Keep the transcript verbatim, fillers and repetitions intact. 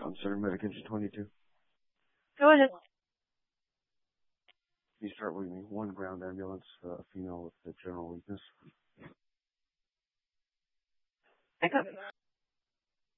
Center Medication twenty-two. Go ahead. You start with me. One ground ambulance, uh, female with general weakness. Pick up.